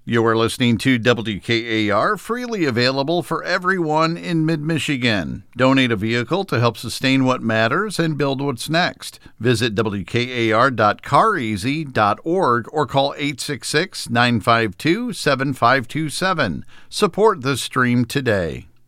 You are listening to WKAR, freely available for everyone in mid-Michigan. Donate a vehicle to help sustain what matters and build what's next. Visit WKAR.careasy.org or call 866-952-7527. Support the stream today.